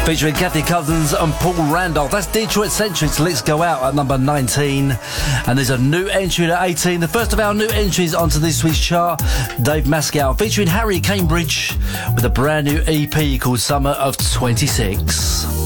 featuring Kathy Cousins and Paul Randolph. That's Detroit Centric's Let's Go Out at number 19. And there's a new entry at 18. The first of our new entries onto this week's chart, Dave Mascow featuring Harry Cambridge with a brand new EP called Summer of 26.